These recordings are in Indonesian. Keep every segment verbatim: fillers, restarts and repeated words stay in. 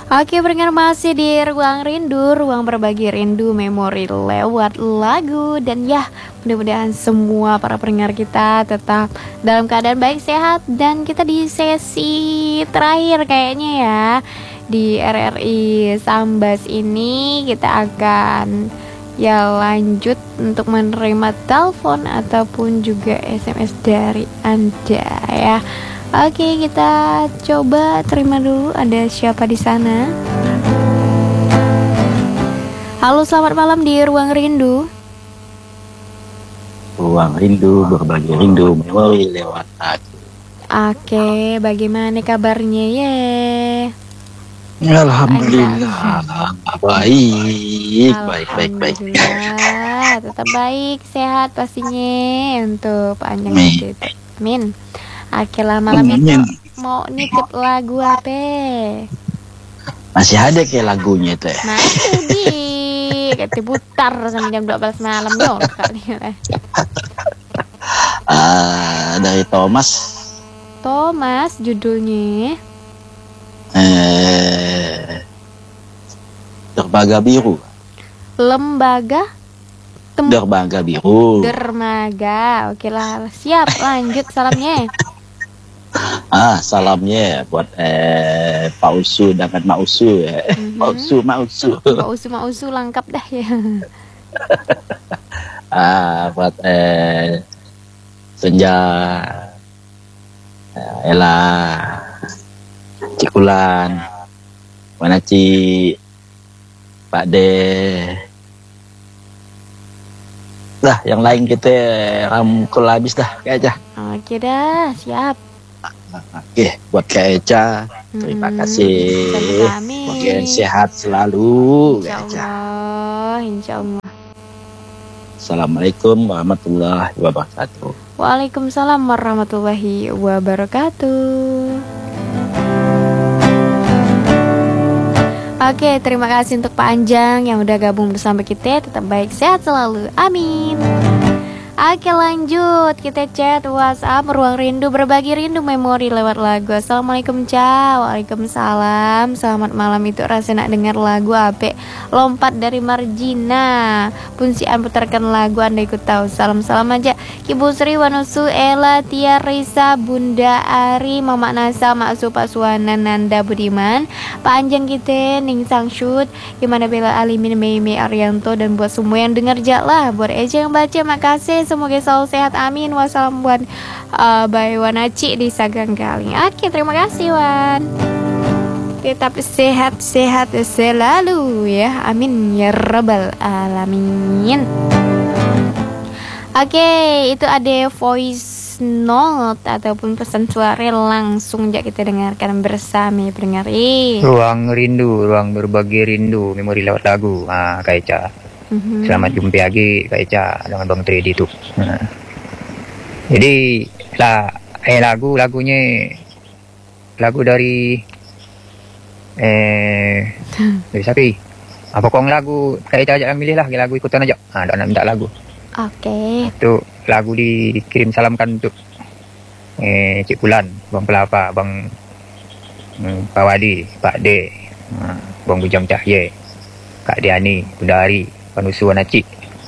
Oke, pendengar masih di Ruang Rindu, ruang berbagi rindu memori lewat lagu. Dan ya, mudah-mudahan semua para pendengar kita tetap dalam keadaan baik, sehat. Dan kita di sesi terakhir kayaknya ya, di R R I Sambas ini kita akan ya lanjut untuk menerima telepon ataupun juga S M S dari Anda ya. Oke, kita coba terima dulu, ada siapa di sana. Halo, selamat malam di Ruang Rindu. Ruang Rindu, berbagi rindu memori lewat lagu. Oke, bagaimana kabarnya ye? Alhamdulillah, baik, baik, baik, baik. Alhamdulillah, tetap baik, sehat pastinya untuk panjang hidup. Amin. Oke lah, malam itu mau nitip lagu apa? Masih ada kayak lagunya itu ya? Masih di kayak diputar sampai jam dua belas malam dong kali ya. Ah, dari Thomas. Thomas judulnya Eh, Dermaga Biru. Lembaga Tem- Dermaga Biru. Dermaga. Oke lah, siap, lanjut salamnya. Ah, salamnya buat eh Pak Usu dengan Mak Usu ya. Mm-hmm. Pak Usu, Mak Usu. Pak Usu, Mak Usu lengkap dah ya. Ah, buat eh Senja, eh, Ella, Cikulan, mana Ci, Pak De. Dah, yang lain kita ramkul habis dah, Kak Eca. Oke dah, siap. Oke, buat Kak Eca, terima Hmm, kasih. sama-sama. Semoga sehat selalu, Kak Insya Eca. Allah, insya Allah. Assalamualaikum warahmatullahi wabarakatuh. Waalaikumsalam warahmatullahi wabarakatuh. Oke, terima kasih untuk Pak Anjang yang udah gabung bersama kita. Tetap baik, sehat selalu. Amin. Oke, lanjut. Kita chat WhatsApp Ruang Rindu, berbagi rindu memori lewat lagu. Assalamualaikum, Ca. Waalaikumsalam. Selamat malam, itu rasa nak dengar lagu ape lompat dari Marjina. Punsian putarkan lagu Anda ikut tahu. Salam-salam aja Ibu Sri, Wanusu, Ella, Tia, Risa, Bunda Ari, Mama Nasa, Mak Su, Pak Suwana, Nanda Budiman, Pak Anjang kita, Ning Sangshut, gimana Bella Alimin, Mei Mei Arianto, dan buat semua yang dengar jaklah. Buat Eja yang baca, makasih. Semoga selalu sehat, amin. Wassalam buat uh, Bay Wanaci di Sagang Galing. Oke, terima kasih Wan. Tetap sehat-sehat selalu ya, amin ya rabbal alamin. Oke, itu ada voice note ataupun pesan suara langsung ya kita dengarkan bersama pendengar. Ruang Rindu, ruang berbagi rindu memori lewat lagu. Ah, Kak Eca. Mm-hmm. Selamat jumpa lagi Kak Eca dengan Bang Tri di YouTube. Nah. Jadi lah, eh lagu lagunya lagu dari eh dari siapa? Apa kong lagu Kak Eca aja milih lah lagu ikutan aja. Ah, nak minta lagu. Oke. Okay. Itu lagu dikirim salamkan untuk eh Cik Pulan, Bang Pelapa, Bang hmm, Pak Wadi, Pak De, ah, Bang Bujang Cahye, Kak Diani, Bunda Ari, Panusu Wanaci,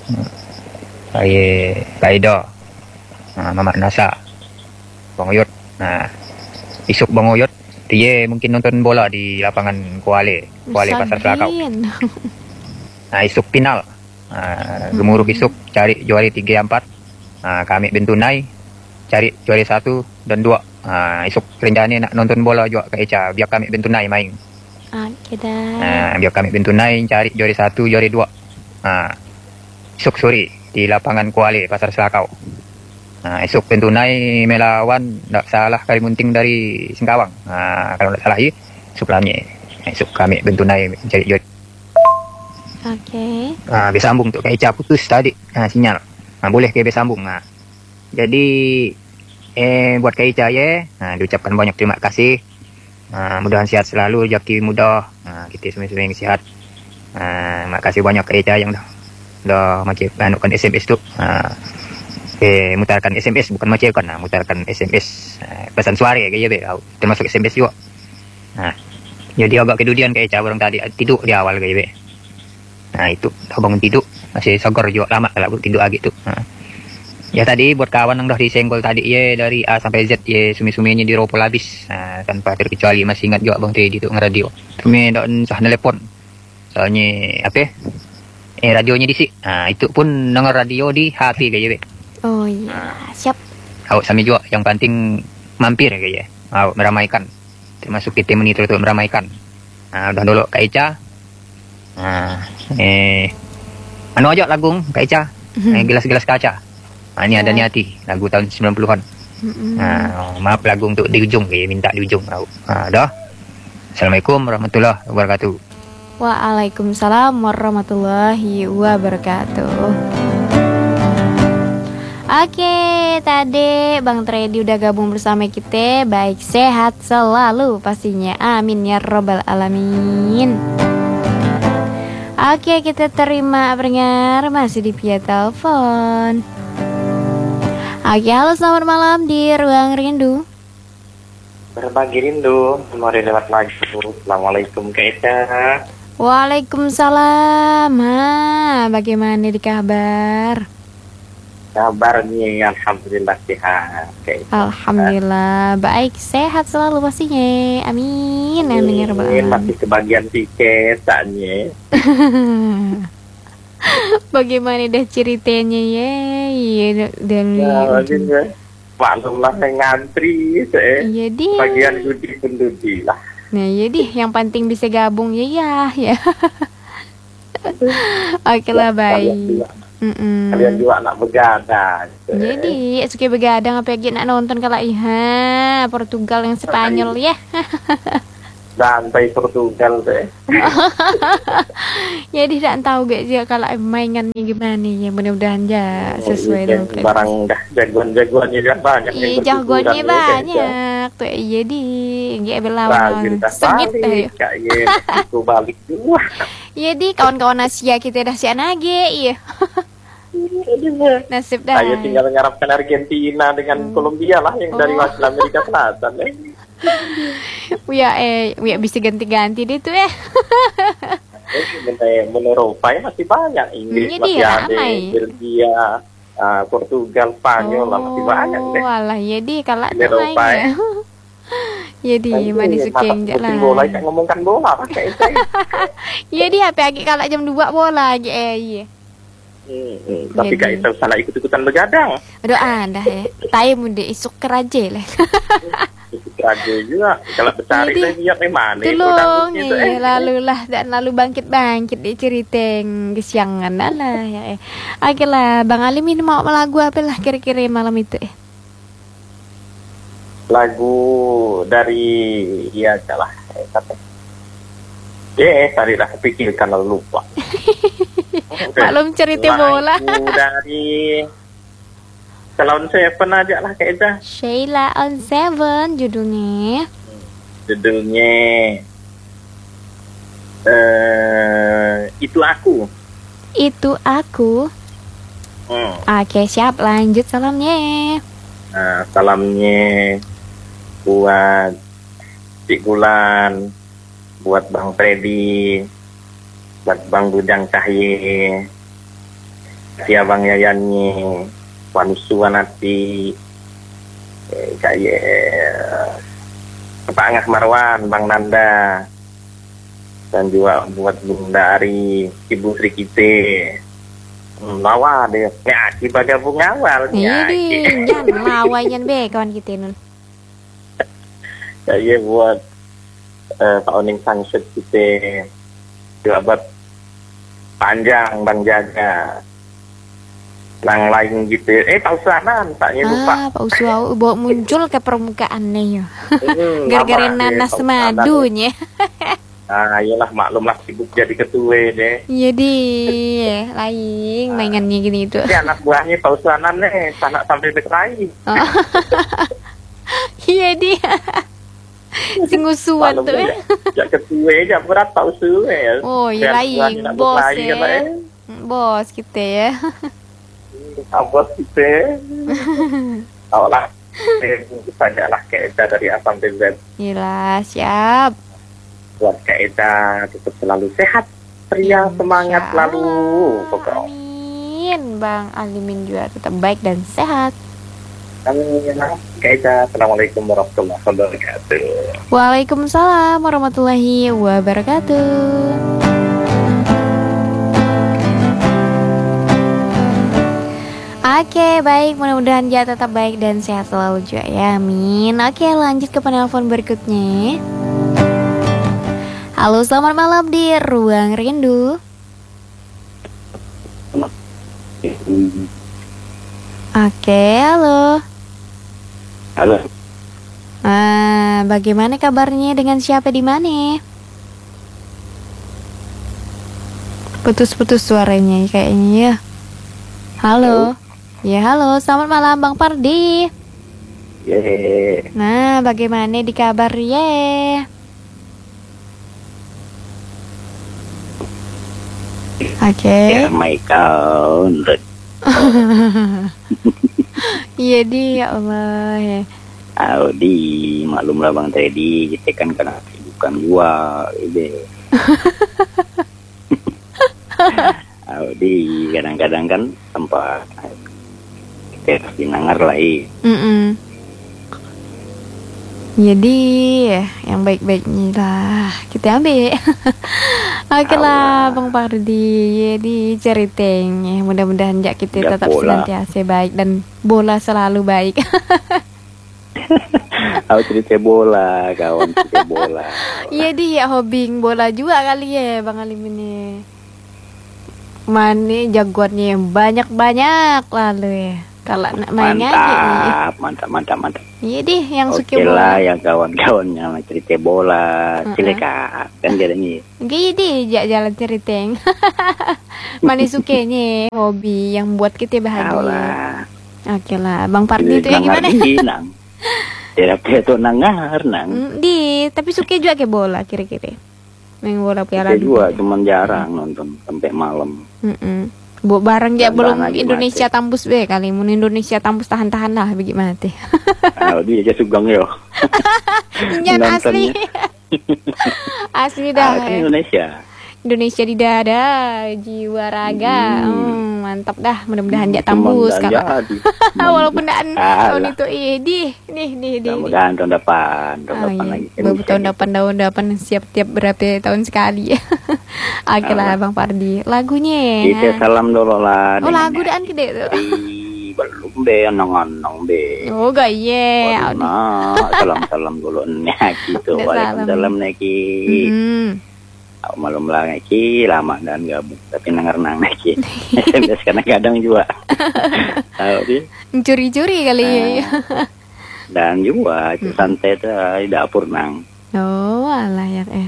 saya Kaida, Mamat Nasa, Bang Oyot. Nah, isuk Bang Oyot, dia mungkin nonton bola di lapangan Kuala, Kuala Pasar Selakau. Nah, isuk final, nah, gemuruh isuk cari juara tiga empat, nah, kami bentunai cari juara satu dan dua. Nah, isuk rencana nak nonton bola juga ke Eca, biar kami bentunai main. Ah, kita. Nah, biar kami bentunai cari juara satu, juara dua. Nah, esok sore di lapangan Kuala Pasar Selakau. Nah, esok bentunai melawan tak salah kali munting dari Singkawang. Nah, kalau tak salah ya, esok lamnya. Esok kami bentunai cari juara. Oke. Okay. Nah, bersambung untuk Kak Eca putus tadi. Nah, sinyal. Nah, boleh ke bersambung. Nah, jadi eh buat Kak Eca ya. Nah, diucapkan banyak terima kasih. Nah, mudah-mudahan sehat selalu, rezeki mudah. Nah, kita semua-semua yang sehat. Nah, makasih banyak Kak Eca yang dah dah macam anukan S M S tu. Nah, eh mutarkan S M S bukan macam kan. Nah, mutarkan S M S. Nah, pesan suara kayak gitu, termasuk S M S juga. Nah, Jadi agak kedudian kayak Eca orang tadi tidur di awal kayak be. Nah itu abang tidur masih segar juga lama kalau tidur lagi tuh. Nah. Ya tadi buat kawan yang udah disenggol tadi ya dari A sampai Z ya sumi-suminya di ropol habis. Nah, tanpa terkecuali masih ingat juga Bang Teddy tuh ngeradio. Kami dak sah nelpon. Soalnya apa? Eh radionya disik. Nah itu pun denger radio di H P kayak be. Oh iya, nah. Siap. Awak sami juga yang penting mampir kayaknya. Awak meramaikan. Termasuk kita monitor untuk meramaikan. Nah, udah dulu Kak Eca. Nah, eh anu aja lagu Kak Eca. Eh, gelas-gelas kaca. Nah, ini ada Niati, lagu tahun sembilan puluhan. Nah, maaf lagu untuk di ujung kayak minta di ujung. Nah, dah. Assalamualaikum warahmatullahi wabarakatuh. Waalaikumsalam warahmatullahi wabarakatuh. Oke, tadi Bang Teddy udah gabung bersama kita. Baik, sehat selalu pastinya. Amin ya robbal alamin. Oke, kita terima pendengar masih di via telepon. Oke, halo selamat malam di Ruang Rindu. Berbagi rindu, mari lewat lagi. Assalamualaikum Kak Eca. Waalaikumsalam. Ha, bagaimana di kabar? Kabarnya alhamdulillah sehat. Kak Eca. Alhamdulillah baik, sehat selalu pastinya. Amin. Amin ya rabbal alamin. Masih kebagian tiket tanya. Bagaimana dah ceritanya ya? Iya dan Ya, maklumlah saya ngantri saya. iya di. Bagian judi pendudi lah. Nah iya di, yang penting bisa gabung ya ya ya. Oke lah baik. Mm-mm. Kalian juga anak begadang. Jadi suka begadang apa lagi nak nonton kalau iya Portugal yang Spanyol ya. Santai Portugal deh. Jadi tidak tahu gak sih kalau mainannya gimana ya, mudah-mudahan ya sesuai dengan prediksi. Barang dah jagoan-jagoannya kan banyak. Iya jagoannya banyak tuh iya di nggak berlawan sengit ayo. Kayak itu balik dua. Iya di kawan-kawan Asia kita dah sian aja iya. Nasib dah. Ayo tinggal mengharapkan Argentina dengan Kolombia lah yang dari wakil Amerika Selatan. Eh. Wia eh Wia bisa ganti-ganti deh tuh eh. Menurut Eropa ya masih banyak. Inggris Ini masih dia, ada, ramai. Belgia, uh, Portugal, Spanyol lah masih banyak deh. Walah ya di kalau Di Eropa ya. Ya di mana sukeng je lah. Bola yang ngomongkan bola pakai itu. Ya di H P lagi kalau jam dua bola aja eh iya. Hmm, hmm. Tapi Jadi. gak itu salah ikut-ikutan begadang. Aduh anda ya. Tayo muda isuk keraje lah. Ikut aja juga. Kalau bercari Jadi, lagi ya memang tolong ya, lalu lah dan lalu bangkit-bangkit di ceriteng kesiangan lah ya. Eh. Oke lah, Bang Alim ini mau lagu apa lah kira-kira malam itu eh? Lagu dari ya salah. Eh, tadi dah pikirkan lalu lupa. Okay. Maklum cerita bola. Lagu dari Salon Seven aja lah kayaknya. Sheila on Seven judulnya. Judulnya eh itu aku. Itu aku. Hmm. Oke siap lanjut salamnya. Nah, salamnya buat Cik Gulan, buat Bang Freddy, buat Bang Budang Cahye, si Abang Yayannya, Wanusuwanati, eh, kayak Pak Angah Marwan, Bang Nanda, dan juga buat Bunda Ari, Ibu Sri Kite. Hmm, lawa deh, ya kita gabung awal. Ini jangan lawayan be kawan kita nun. Kayak buat uh, Pak Oning Sangset kita, juga buat Panjang, Bang Jaga. Yang lain gitu, eh Pak Usanan, Paknya lupa. Ah, Pak Uswau bawa muncul ke permukaannya ya. Hmm, Gara-gara lama deh, nanas Pak Usanan. madunya. Nah, iyalah maklum lah sibuk jadi ketua deh. Jadi lain mainannya gini itu. Ini anak buahnya Pak Usanan nih, sanak sampai berkelahi. Oh. Iya dia. Singusuan tuh ya. Ya ketua aja berat Pak Usu ya. Oh, iya lain bos ya. Bos kita ya. Abos kita. Tahu lah. Banyak lah kayak dari A sampai Z. Gila, siap. buat Kak Eda tetap selalu sehat, ceria, semangat Insya lalu Allah. pokok. Amin. Bang Alimin juga tetap baik dan sehat. Amin. Kak Eda, Assalamualaikum warahmatullahi wabarakatuh. Waalaikumsalam warahmatullahi wabarakatuh. Oke, baik, mudah-mudahan dia tetap baik dan sehat selalu juga ya, amin. Oke, lanjut ke penelpon berikutnya. Halo, selamat malam di Ruang Rindu. Oke, halo. Halo. Ah, bagaimana kabarnya, dengan siapa di mana? Putus-putus suaranya kayaknya ya. Halo. Ya, halo, selamat malam Bang Pardi. Ye. Nah, bagaimana di kabar ye? Oke. Ya, my count. Iya di, ya Allah ya. Audi, maklumlah Bang Teddy, kita kan kena bukan jual, ide. Audi, kadang-kadang kan tempat kita dinangar lah, Mm-mm. Jadi yang baik-baiknya lah kita ambil. Oke lah Bang Pardi, jadi ceritanya mudah-mudahan ya kita Ya, tetap bola. senantiasa baik dan bola selalu baik. Aku cerita bola, kawan cerita bola. Iya dia hobi bola juga kali ya Bang Alim ini. Mana jagoannya yang banyak-banyak lalu ya. Kalau nak main aja nih. Mantap, mantap, mantap, mantap. Iya deh yang Oke suka bola. lah, yang kawan-kawan yang cerita bola, Uh-uh. silakan kan dia ini. Gini jak jalan ceriteng. Mana sukanya hobi yang buat kita Tahu bahagia. lah. Oke lah, Bang Pardi itu yang Nangar gimana? di nang. Tidak itu nangar nang. Hmm, di, tapi suka juga ke bola kira-kira. Main bola piala Kita juga dunia. cuman jarang nonton sampai malam. Mm-mm. Bu bareng ya Dan belum lagi Indonesia tambus be kali. Mun Indonesia tambus tahan-tahan lah bagaimana teh. Ah, dia aja sugang yo. Injan asli. Asli dah. Ah, kan ya. Indonesia. Indonesia di dada, jiwa raga. Hmm. Hmm, mantap dah, mudah-mudahan dia Cuman tambus dan Kak. jadi. Walaupun dan tahun Alah. itu iya di nih nih di. Mudah-mudahan tahun depan, tahun Oh depan iya, lagi. baru tahun depan tahun depan siap tiap berapa tahun sekali. Oke lah Bang Pardi, lagunya. Kita salam dulu lah. Oh dengan lagu dan gede tuh. Ih, belum be, nang-nang be. Oh gak iya. Waduh, nah, salam-salam dulu nih gitu. Udah Waalaikumsalam Neki. Hmm. Aku malam lah Neki, lama dan gabung. Tapi denger nang Neki. S M S kadang-kadang juga. Tahu sih. Curi-curi kali ya. Dan juga santai tuh di dapur nang. Oh alah ya eh.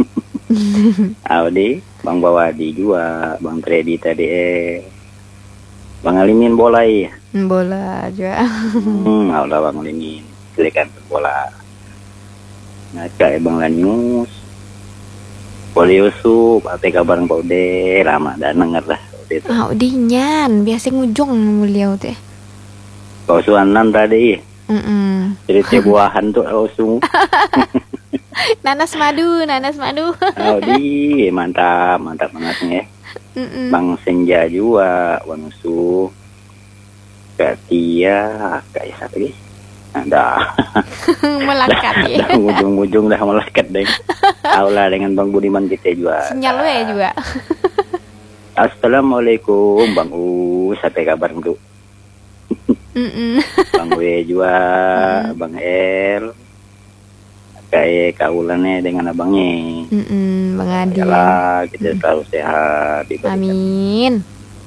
Audi, Bang Bawadi juga, Bang Tredi tadi eh. Bang Alimin bola ya. Bola juga. Hmm, Allah Bang Alimin. Silakan bola. Nah, kayak Bang Lanyus. Boleh Yusuf, apa kabar Pak Ude? Lama dan denger lah. Ude itu. Ah udinyan, biasa ngujung beliau teh. Kau suanan tadi, Mm-mm. cerita buahan tuh kau su. Nanas madu, nanas madu. Audi, mantap, mantap banget nih. Mm-mm. Bang Senja juga, Bang Su. Kak Tia, Kak Isa lagi. Ada. Melekat ya. Dah ujung-ujung dah melekat deh. Aula dengan Bang Budiman kita juga. Sinyal we juga. Assalamualaikum Bang U, sampai kabar untuk Mm-mm. Bang W juga, Bang L. Kayak kaulannya dengan abangnya. Mm-mm, Bang Adi. Yalah, kita selalu sehat. diberikan. Amin.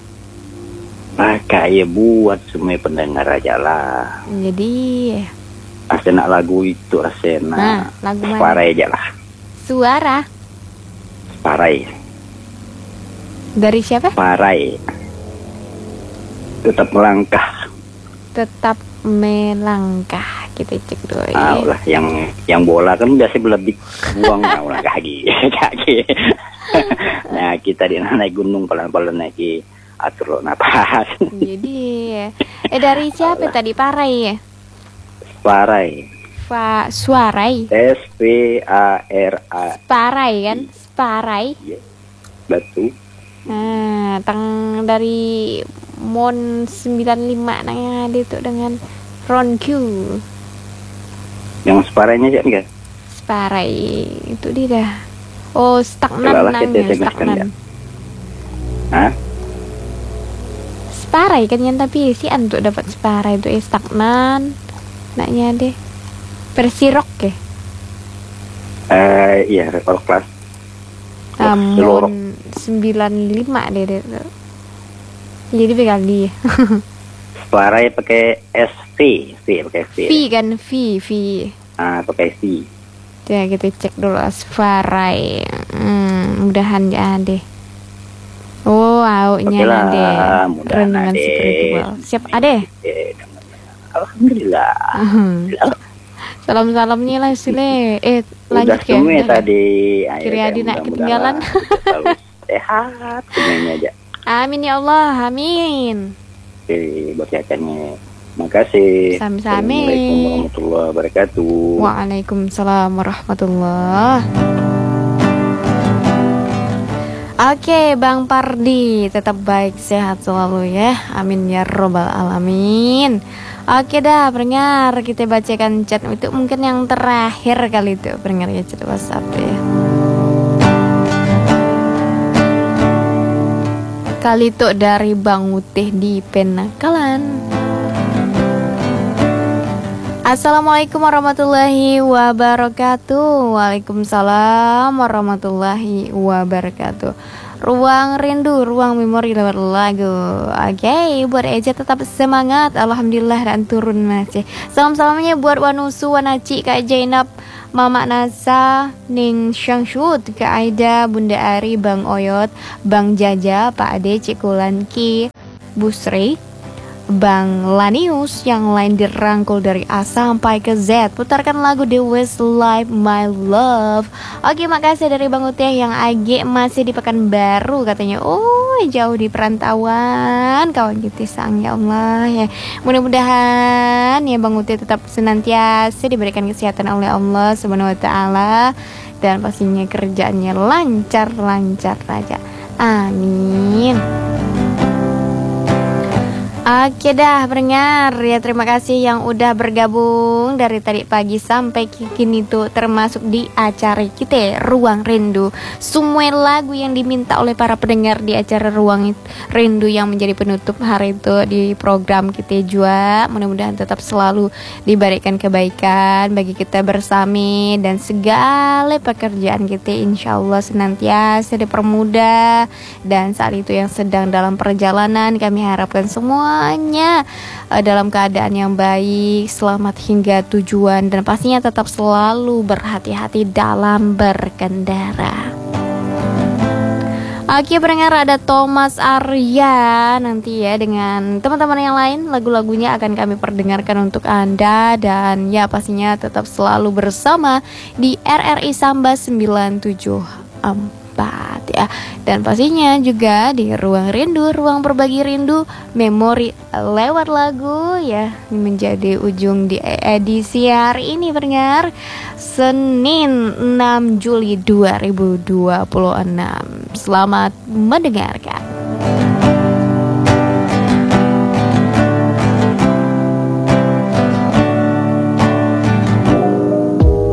Maka ya buat semua pendengar aja lah. Jadi, Asena lagu itu Asena. nah, lagu mana? Parai aja lah. Suara Parai. dari siapa? Parai. Tetap melangkah. Tetap melangkah. Kita cek dulu Ah, ya. lah yang yang bola kan biasa lebih buang lah kaki kaki. Nah kita di naik gunung pelan-pelan naik atur lo napas. Jadi, eh dari siapa tadi? Parai ya? Parai. Spa, Suarai. S P A R A. Sparai kan? Sparai. Iya. Batu. Nah, tang dari Mon sembilan puluh lima nanya ada itu dengan Ron Q. Yang separahnya aja enggak? Sparai itu dia dah. Oh, stagnan Kelalah kita nangnya, jelaskan stagnan. ya. Hah? Sparai kan yang tapi si untuk dapat sparai itu eh stagnan. Naknya deh. Versi rock ya. Eh iya, rekor kelas. Seluruh. Amon sembilan puluh lima deh, deh. Jadi bekali. Separai pakai S V, V pakai V. V kan V, V. Ah, pakai V. Ya kita cek dulu Asfarai. Hmm, mudahan ya deh. Oh, aunya Oke lah, deh. mudahan Renungan Ade. spiritual. Siap Ade. Eh, Alhamdulillah. Salam-salamnya lah sile. Eh, Udah lanjut ya. semua Udah. tadi. Ayo, Kiri kayak Adi nak mudah-mudahan ketinggalan. selalu sehat semuanya aja. Amin ya Allah, amin. Oke, berkaitannya. Makasih. Sami-sami. Assalamualaikum warahmatullahi wabarakatuh. Waalaikumsalam warahmatullah. Oke, Bang Pardi, tetap baik sehat selalu ya. Amin ya robbal alamin. Oke dah, pendengar, kita bacakan chat itu mungkin yang terakhir kali itu pendengar ya, chat WhatsApp ya. Kali itu dari Bang Utih di Penangkalan. Assalamualaikum warahmatullahi wabarakatuh. Waalaikumsalam warahmatullahi wabarakatuh. Ruang rindu, ruang memori lewat lagu. Oke, okay, buat Eja tetap semangat. Alhamdulillah dan turun masih. Salam-salamnya buat Wanusu, Wanaci, Kak Jainab, Mama Nasa, Ning Syangshut, Kak Aida, Bunda Ari, Bang Oyot, Bang Jaja, Pak Ade, Cikulan Ki, Busri, Bang Lanius, yang lain dirangkul dari A sampai ke Z. Putarkan lagu The Westlife My Love. Oke, makasih dari Bang Uteh yang age masih di Pekanbaru katanya. Oh, jauh di perantauan kawan kita sang ya Allah ya. Mudah-mudahan ya Bang Uteh tetap senantiasa diberikan kesehatan oleh Allah Subhanahu wa taala dan pastinya kerjaannya lancar-lancar aja. Amin. Oke dah pendengar ya, terima kasih yang udah bergabung dari tadi pagi sampai kini tuh termasuk di acara kita Ruang Rindu. Semua lagu yang diminta oleh para pendengar di acara Ruang Rindu yang menjadi penutup hari itu di program kita juga. Mudah-mudahan tetap selalu diberikan kebaikan bagi kita bersama dan segala pekerjaan kita insya Allah senantiasa dipermudah. Dan saat itu yang sedang dalam perjalanan kami harapkan semua semuanya uh, dalam keadaan yang baik, selamat hingga tujuan dan pastinya tetap selalu berhati-hati dalam berkendara. Oke pendengar, ada Thomas Arya nanti ya dengan teman-teman yang lain, lagu-lagunya akan kami perdengarkan untuk Anda dan ya pastinya tetap selalu bersama di R R I Samba sembilan tujuh empat ya. Dan pastinya juga di Ruang Rindu, ruang berbagi rindu, memori lewat lagu ya, menjadi ujung di edisi hari ini pendengar, Senin enam Juli dua ribu dua puluh enam. Selamat mendengarkan.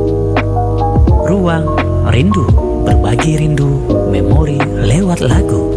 Ruang Rindu, berbagi rindu, memori lewat lagu.